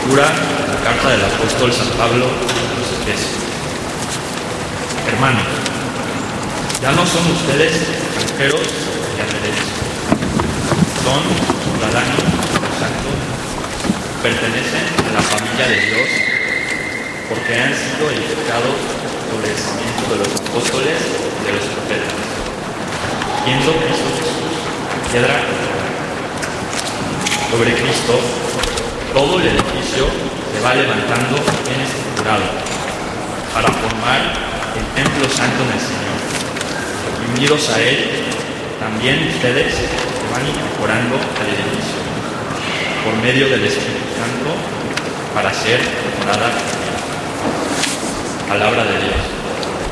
Lectura de la carta del apóstol San Pablo a los Efesios. Hermanos, ya no son ustedes extranjeros y advenedizos. Son ciudadanos de los santos, pertenecen a la familia de Dios, porque han sido edificados sobre el cimiento de los apóstoles y de los profetas, siendo Cristo Jesús piedra angular. Sobre Cristo, todo el edificio se va levantando en estructurado para formar el templo santo en el Señor. Y unidos a Él, también ustedes se van incorporando al edificio por medio del Espíritu Santo para ser morada de Dios. Palabra de Dios.